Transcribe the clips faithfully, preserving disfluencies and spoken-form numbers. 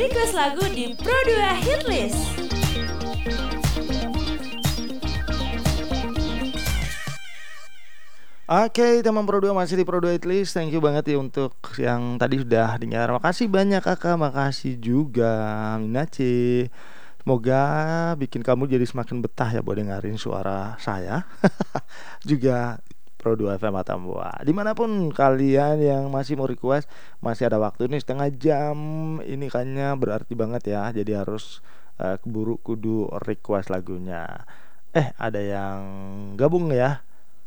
request lagu di Pro dua Hitlist. Oke, teman Pro dua masih di Pro dua Hitlist. Thank you banget ya untuk yang tadi sudah dengar. Makasih banyak Kakak, makasih juga Minace. Semoga bikin kamu jadi semakin betah ya buat dengerin suara saya. Juga Pro dua F M Atambua. Dimanapun kalian yang masih mau request, masih ada waktu nih setengah jam. Ini kayaknya berarti banget ya. Jadi harus uh, keburu kudu request lagunya. Eh, ada yang gabung ya.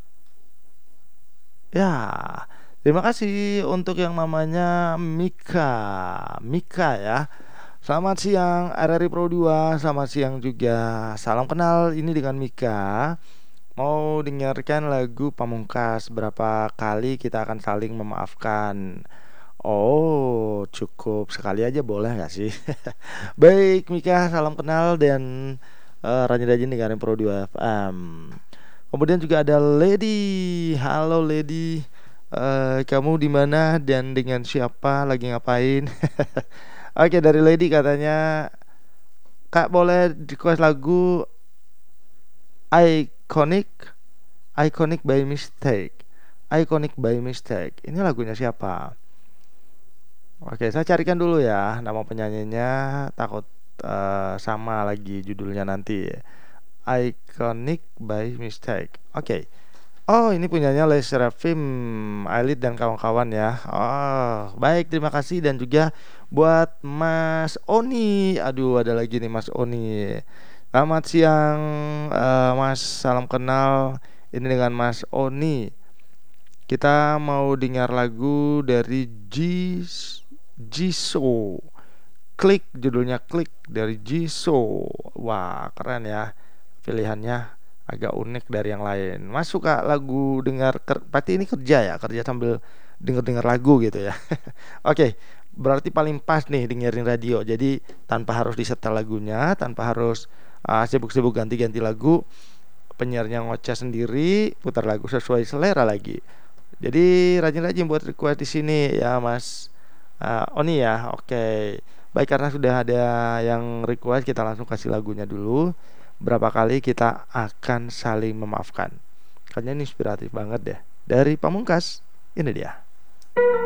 Ya, terima kasih untuk yang namanya Mika. Mika ya. Selamat siang R R I Pro dua. Selamat siang juga. Salam kenal ini dengan Mika. Mau dengarkan lagu Pamungkas. Berapa kali kita akan saling memaafkan. Oh, cukup sekali aja boleh gak sih? Baik Mika, salam kenal dan uh, rajin-rajin dengerin Pro dua F M. Kemudian juga ada Lady. Halo Lady. Uh, kamu di mana dan dengan siapa, lagi ngapain? Oke, dari Lady katanya, Kak boleh request lagu Iconic Iconic by Mistake. Iconic by Mistake. Ini lagunya siapa? Oke, saya carikan dulu ya nama penyanyinya. Takut uh, sama lagi judulnya nanti. Iconic by Mistake. Oke. Oh, ini punyanya Les Serafim, Ailit dan kawan-kawan ya. Oh, baik, terima kasih. Dan juga buat Mas Oni. Aduh, ada lagi nih Mas Oni. Selamat siang uh, Mas, salam kenal. Ini dengan Mas Oni. Kita mau dengar lagu dari Jis Jisoo. Klik, judulnya Klik dari Jisoo. Wah, keren ya. Pilihannya agak unik dari yang lain. Mas suka lagu dengar ker- pasti ini kerja ya, kerja sambil denger-denger lagu gitu ya. Oke, berarti paling pas nih dengerin radio. Jadi tanpa harus disetel lagunya, tanpa harus uh, sibuk-sibuk ganti-ganti lagu. Penyiarnya ngoceh sendiri, putar lagu sesuai selera lagi. Jadi rajin-rajin buat request di sini ya Mas uh, Oni ya. Oke. Baik, karena sudah ada yang request, kita langsung kasih lagunya dulu. Berapa kali kita akan saling memaafkan. Kayaknya ini inspiratif banget deh. Dari Pamungkas, ini dia.